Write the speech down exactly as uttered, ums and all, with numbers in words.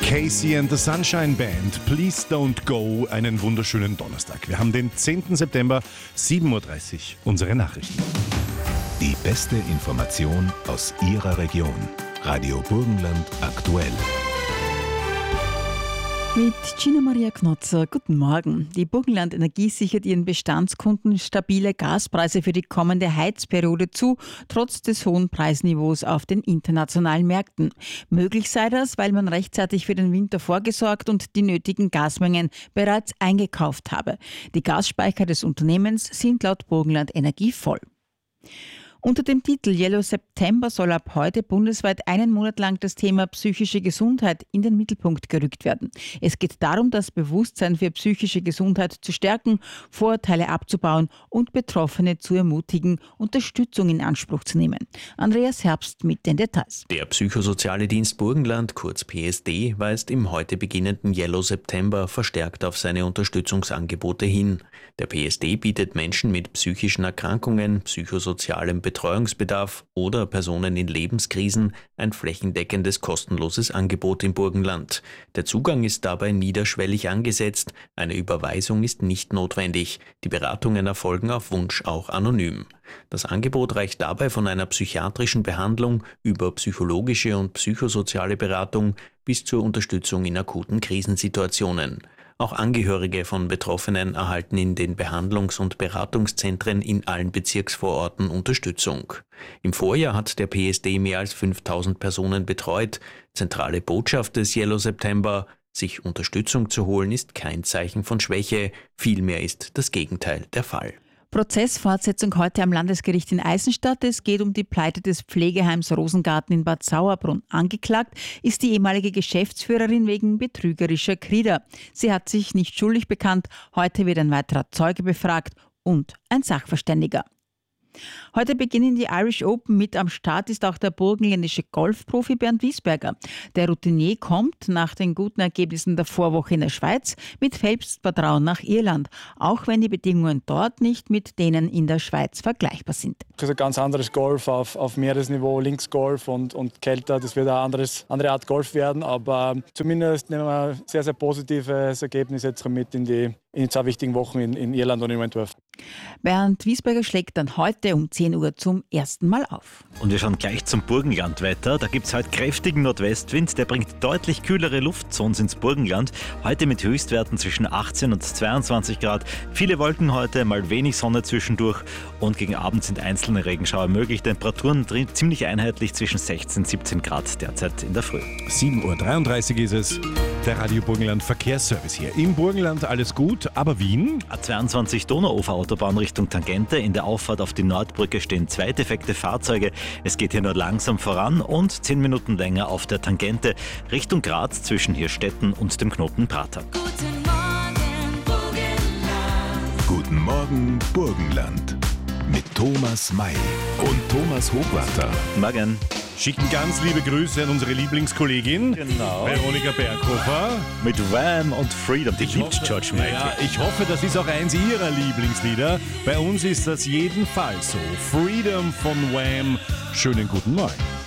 Casey and the Sunshine Band, Please Don't Go, einen wunderschönen Donnerstag. Wir haben den zehnten September, sieben Uhr dreißig, unsere Nachrichten. Die beste Information aus Ihrer Region. Radio Burgenland aktuell. Mit Gina Maria Knotzer, guten Morgen. Die Burgenland Energie sichert ihren Bestandskunden stabile Gaspreise für die kommende Heizperiode zu, trotz des hohen Preisniveaus auf den internationalen Märkten. Möglich sei das, weil man rechtzeitig für den Winter vorgesorgt und die nötigen Gasmengen bereits eingekauft habe. Die Gasspeicher des Unternehmens sind laut Burgenland Energie voll. Unter dem Titel Yellow September soll ab heute bundesweit einen Monat lang das Thema psychische Gesundheit in den Mittelpunkt gerückt werden. Es geht darum, das Bewusstsein für psychische Gesundheit zu stärken, Vorurteile abzubauen und Betroffene zu ermutigen, Unterstützung in Anspruch zu nehmen. Andreas Herbst mit den Details. Der Psychosoziale Dienst Burgenland, kurz P S D, weist im heute beginnenden Yellow September verstärkt auf seine Unterstützungsangebote hin. Der P S D bietet Menschen mit psychischen Erkrankungen, psychosozialem Betreuungsbedarf oder Personen in Lebenskrisen ein flächendeckendes kostenloses Angebot im Burgenland. Der Zugang ist dabei niederschwellig angesetzt, eine Überweisung ist nicht notwendig. Die Beratungen erfolgen auf Wunsch auch anonym. Das Angebot reicht dabei von einer psychiatrischen Behandlung über psychologische und psychosoziale Beratung bis zur Unterstützung in akuten Krisensituationen. Auch Angehörige von Betroffenen erhalten in den Behandlungs- und Beratungszentren in allen Bezirksvororten Unterstützung. Im Vorjahr hat der P S D mehr als fünftausend Personen betreut. Zentrale Botschaft des Yellow September: Sich Unterstützung zu holen ist kein Zeichen von Schwäche, vielmehr ist das Gegenteil der Fall. Prozessfortsetzung heute am Landesgericht in Eisenstadt. Es geht um die Pleite des Pflegeheims Rosengarten in Bad Sauerbrunn. Angeklagt ist die ehemalige Geschäftsführerin wegen betrügerischer Krieder. Sie hat sich nicht schuldig bekannt. Heute wird ein weiterer Zeuge befragt und ein Sachverständiger. Heute beginnen die Irish Open. Mit am Start ist auch der burgenländische Golfprofi Bernd Wiesberger. Der Routinier kommt nach den guten Ergebnissen der Vorwoche in der Schweiz mit Selbstvertrauen nach Irland, auch wenn die Bedingungen dort nicht mit denen in der Schweiz vergleichbar sind. Das ist ein ganz anderes Golf auf, auf Meeresniveau, Linksgolf und, und kälter. Das wird eine anderes, andere Art Golf werden, aber zumindest nehmen wir ein sehr, sehr positives Ergebnis jetzt mit in die, in die zwei wichtigen Wochen in, in Irland und in Wentworth. Bernd Wiesberger schlägt dann heute um zehn Uhr zum ersten Mal auf. Und wir schauen gleich zum Burgenlandwetter. Da gibt es heute kräftigen Nordwestwind, der bringt deutlich kühlere Luftzonen ins Burgenland. Heute mit Höchstwerten zwischen achtzehn und zweiundzwanzig Grad. Viele Wolken heute, mal wenig Sonne zwischendurch und gegen Abend sind einzelne Regenschauer möglich. Temperaturen drin ziemlich einheitlich zwischen sechzehn und siebzehn Grad derzeit in der Früh. sieben Uhr dreiunddreißig ist es. Der Radio Burgenland Verkehrsservice hier. Im Burgenland alles gut, aber Wien? A zweiundzwanzig Donauufer Autobahn Richtung Tangente. In der Auffahrt auf die Nordbrücke stehen zwei defekte Fahrzeuge. Es geht hier nur langsam voran und zehn Minuten länger auf der Tangente Richtung Graz zwischen Hirstetten und dem Knoten Prater. Guten Morgen, Burgenland. Guten Morgen, Burgenland. Mit Thomas May und Thomas Hochwarter. Morgen. Schicken ganz liebe Grüße an unsere Lieblingskollegin Genau. Veronika Berghofer. Mit Wham und Freedom, die liebt George Michael. Ja, ich hoffe, das ist auch eins ihrer Lieblingslieder. Bei uns ist das jedenfalls so. Freedom von Wham. Schönen guten Morgen.